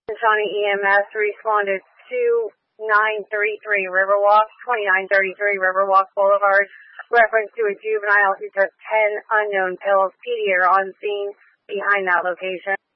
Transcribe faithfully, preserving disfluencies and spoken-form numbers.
Shawnee E M S responded to nine thirty-three Riverwalk, twenty-nine thirty-three Riverwalk Boulevard, reference to a juvenile who took ten unknown pills. P D are on scene behind that location.